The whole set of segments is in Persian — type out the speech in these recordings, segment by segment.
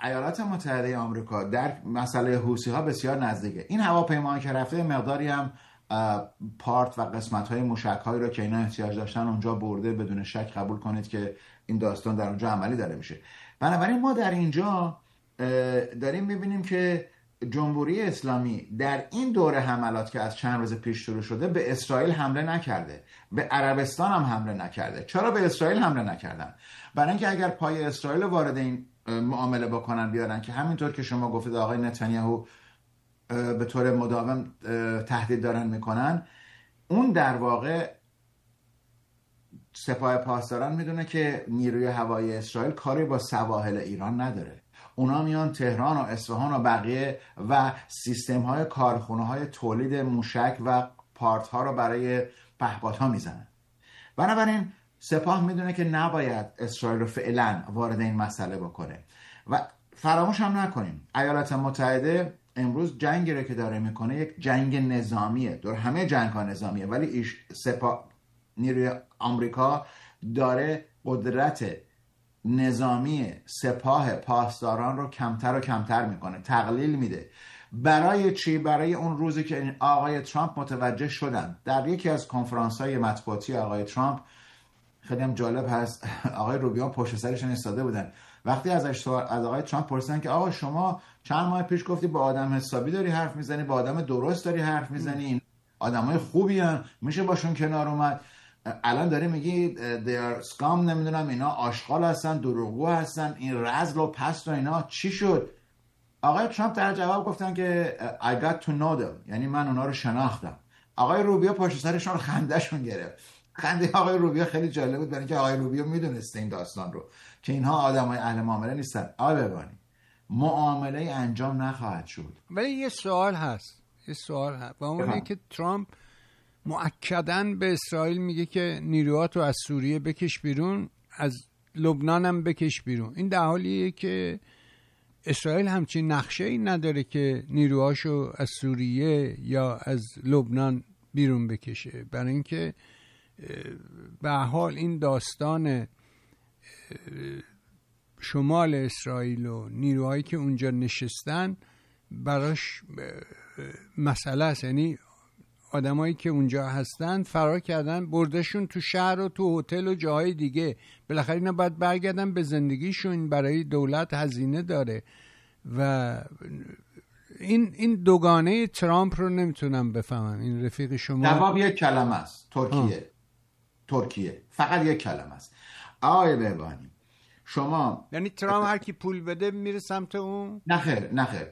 ایالات متحده آمریکا در مسئله حوثی‌ها بسیار نزدیکه. این هواپیما که رفته مقداری هم پارت و قسمت‌های موشک‌هایی رو که اینا احتیاج داشتن اونجا برده، بدون شک قبول کنید که این داستان در اونجا عملی داره میشه. بنابراین ما در اینجا داریم می‌بینیم که جمهوری اسلامی در این دوره حملات که از چند روز پیش شروع شده به اسرائیل حمله نکرده، به عربستان هم حمله نکرده. چرا به اسرائیل حمله نکردن؟ برای اینکه اگر پای اسرائیل وارد این معامله بکنن بیارن که همینطور که شما گفتید آقای نتانیاهو به طور مداوم تهدید دارن میکنن، اون در واقع سپاه پاسداران میدونه که نیروی هوایی اسرائیل کاری با سواحل ایران نداره. اونا میان تهران و اصفهان و بقیه و سیستم های کارخونه های تولید موشک و پارت ها رو برای پهپادها میزنن. بنابراین سپاه میدونه که نباید اسرائیل رو فعلا وارد این مسئله بکنه. و فراموش هم نکنیم ایالات متحده امروز جنگی رو که داره میکنه یک جنگ نظامیه. دور همه جنگ ها نظامیه، ولی سپاه نیروی آمریکا داره قدرت نظامی سپاه پاسداران رو کمتر و کمتر میکنه، تقلیل میده. برای چی؟ برای اون روزی که آقای ترامپ متوجه شدن در یکی از کنفرانس‌های مطبوعاتی آقای ترامپ، خیلی هم جالب هست، آقای روبیو پشت سرشون ایستاده بودن. وقتی از آقای ترامپ پرسیدن که آقا شما چند ماه پیش گفتی با آدم حسابی داری حرف میزنی، با آدم درست داری حرف میزنی، این آدمای خوبی هن، میشه باشون کنار اومد، الان داری میگی they are scum، نمیدونم اینا آشغال هستن، دروغگو هستن، این رذل و پست و اینا، چی شد؟ آقای ترامپ در جواب گفتن که I got to know them، یعنی من اونا رو شناختم. آقای روبیو پشت سرشون خندهشون گرفت. خنده آقای روبیو خیلی جالب بود، برای اینکه آقای روبیو میدونسته این داستان رو که اینها آدمای اهل معامله نیستن. آقای ببانی معامله انجام نخواهد شد. ولی یه سوال هست و اونه که ترامپ مؤکداً به اسرائیل میگه که نیروهاتو از سوریه بکش بیرون، از لبنان هم بکش بیرون. این در حالیه که اسرائیل همچین نقشه‌ای نداره که نیروهاشو از سوریه یا از لبنان بیرون بکشه. برای اینکه به حال این داستان شمال اسرائیل و نیروهایی که اونجا نشستن براش مسئله است. یعنی آدمایی که اونجا هستن فرار کردن، بردشون تو شهر و تو هتل و جاهای دیگه، بالاخره اینا باید برگردن به زندگیشون. برای دولت هزینه داره و این دوگانه ترامپ رو نمیتونم بفهمم. این رفیق شما جواب یک کلمه است، ترکیه، فقط یک کلمه است. آقای بهبانی شما یعنی ترامپ هر کی پول بده میره سمت اون؟ نخیر.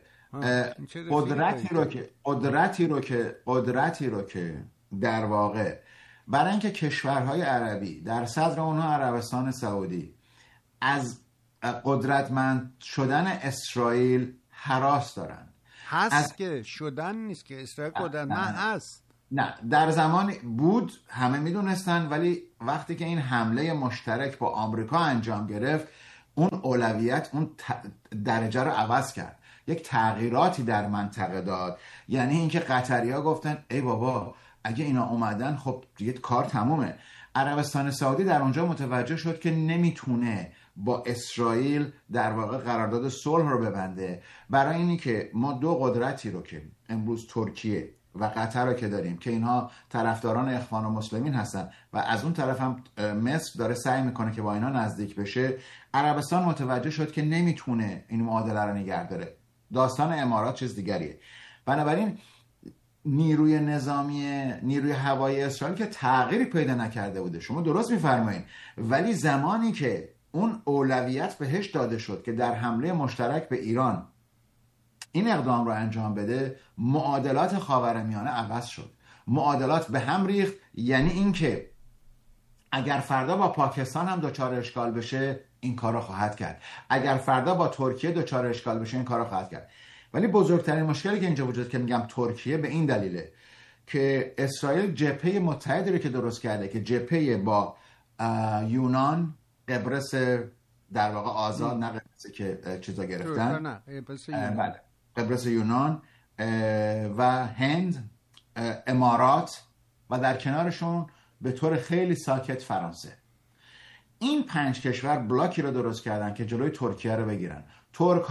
قدرتی رو که در واقع برای اینکه کشورهای عربی در صدر اونها عربستان سعودی از قدرتمند شدن اسرائیل هراس دارن. هست که شدن نیست که اسرائیل قدرتمند هست. نه، در زمان بود همه میدونستن، ولی وقتی که این حمله مشترک با آمریکا انجام گرفت، اون اولویت، اون درجه رو عوض کرد، یک تغییراتی در منطقه داد. یعنی اینکه قطری‌ها گفتن ای بابا اگه اینا اومدن خب دیگه کار تمومه. عربستان سعودی در اونجا متوجه شد که نمیتونه با اسرائیل در واقع قرارداد صلح رو ببنده. برای اینی که ما دو قدرتی رو که امروز ترکیه و قطر رو که داریم که اینها طرفداران اخوان المسلمین هستن و از اون طرف هم مصر داره سعی میکنه که با اینا نزدیک بشه، عربستان متوجه شد که نمیتونه این معادله رو نگه داره. داستان امارات چیز دیگریه. بنابراین نیروی نظامی، نیروی هوایی اسرائیل که تغییری پیدا نکرده بوده، شما درست میفرمایید، ولی زمانی که اون اولویت بهش داده شد که در حمله مشترک به ایران این اقدام رو انجام بده، معادلات خاورمیانه عوض شد، معادلات به هم ریخت. یعنی این که اگر فردا با پاکستان هم دچار اشکال بشه این کار رو خواهد کرد، اگر فردا با ترکیه دچار اشکال بشه این کار رو خواهد کرد. ولی بزرگترین مشکلی که اینجا وجود که میگم ترکیه به این دلیله که اسرائیل جبهه متحدی رو که درست کرده که جبهه با یونان، قبرس در واقع آزاد، نه قبرس که چیزا گرفتن، بله قبرس یونان و هند، امارات و در کنارشون به طور خیلی ساکت فرانسه. این 5 کشور بلاکی رو درست کردن که جلوی ترکیه رو بگیرن. ترک